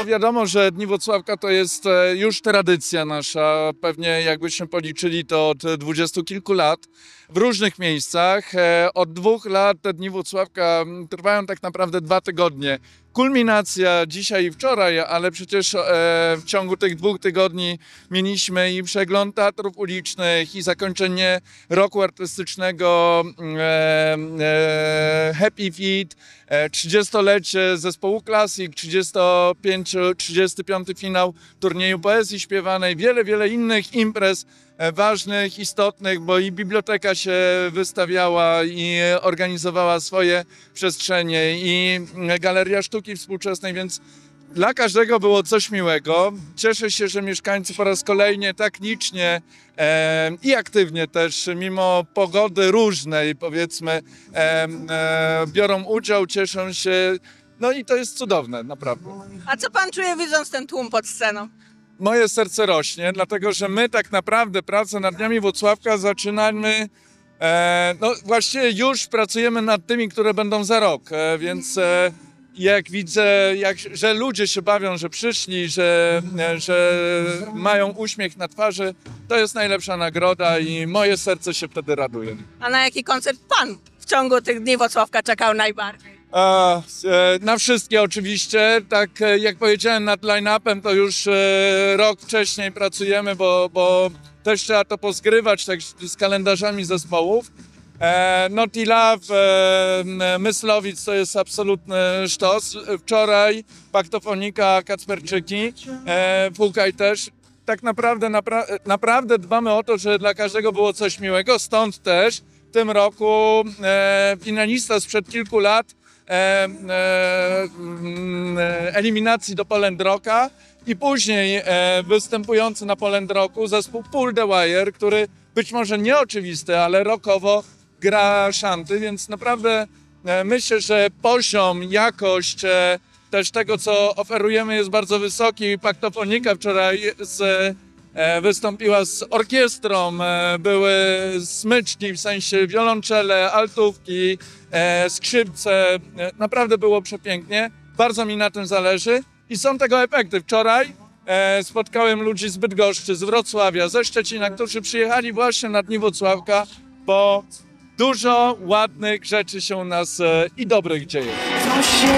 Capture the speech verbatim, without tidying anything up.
wiadomo, że Dni Włocławka to jest e, już tradycja nasza. Pewnie jakbyśmy policzyli to od dwudziestu kilku lat w różnych miejscach. E, Od dwóch lat te Dni Włocławka m, trwają tak naprawdę dwa tygodnie. Kulminacja dzisiaj i wczoraj, ale przecież e, w ciągu tych dwóch tygodni mieliśmy i przegląd teatrów ulicznych, i zakończenie roku artystycznego e, e, Happy Feet, e, trzydziestolecie zespołu Classic, trzydziesty piąty finał turnieju poezji śpiewanej, wiele, wiele innych imprez e, ważnych, istotnych, bo i biblioteka się wystawiała i organizowała swoje przestrzenie, i Galeria Sztuki Współczesnej, więc dla każdego było coś miłego. Cieszę się, że mieszkańcy po raz kolejny tak licznie e, i aktywnie też, mimo pogody różnej, powiedzmy, e, e, biorą udział, cieszą się. No i to jest cudowne, naprawdę. A co pan czuje, widząc ten tłum pod sceną? Moje serce rośnie, dlatego że my tak naprawdę pracę nad Dniami Włocławka zaczynamy, e, no właściwie już pracujemy nad tymi, które będą za rok, e, więc e, jak widzę, jak, że ludzie się bawią, że przyszli, że, e, że mają uśmiech na twarzy, to jest najlepsza nagroda i moje serce się wtedy raduje. A na jaki koncert pan w ciągu tych Dni Włocławka czekał najbardziej? A, e, na wszystkie oczywiście, tak e, jak powiedziałem, nad line-upem to już e, rok wcześniej pracujemy, bo, bo też trzeba to pozgrywać tak z kalendarzami zespołów. E, Naughty Love, e, Myslowic to jest absolutny sztos. Wczoraj Paktofonika, Kacperczyki, e, Fukaj też. Tak naprawdę, napra naprawdę dbamy o to, żeby dla każdego było coś miłego, stąd też w tym roku e, finalista sprzed kilku lat E, e, e, eliminacji do Poland Rocka i później e, występujący na Poland Rocku zespół Pull the Wire, który być może nieoczywisty, ale rockowo gra szanty, więc naprawdę e, myślę, że poziom, jakość e, też tego, co oferujemy, jest bardzo wysoki. Paktofonika wczoraj z E, wystąpiła z orkiestrą, e, były smyczki, w sensie wiolonczele, altówki, e, skrzypce. E, naprawdę było przepięknie, bardzo mi na tym zależy i są tego efekty. Wczoraj e, spotkałem ludzi z Bydgoszczy, z Wrocławia, ze Szczecina, którzy przyjechali właśnie na Dni Włocławka, bo dużo ładnych rzeczy się u nas e, i dobrych dzieje.